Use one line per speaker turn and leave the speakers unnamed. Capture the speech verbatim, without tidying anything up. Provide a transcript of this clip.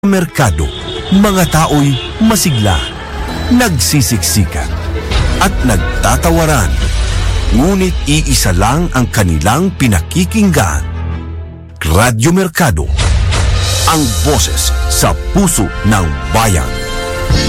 Merkado, mga tao'y masigla, nagsisiksikan, at nagtatawaran. Ngunit iisa lang ang kanilang pinakikinggan. Radyo Merkado, ang boses sa puso ng bayan.